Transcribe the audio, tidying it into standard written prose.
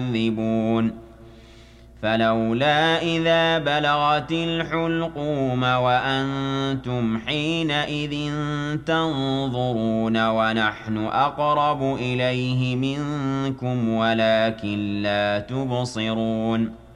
تُكَذِّبُونَ فَلَوْلَا إِذَا بَلَغَتِ الْحُلْقُومَ وَأَنتُمْ حِينَئِذٍ تَنظُرُونَ وَنَحْنُ أَقْرَبُ إِلَيْهِ مِنكُمْ وَلَٰكِن لَّا تُبْصِرُونَ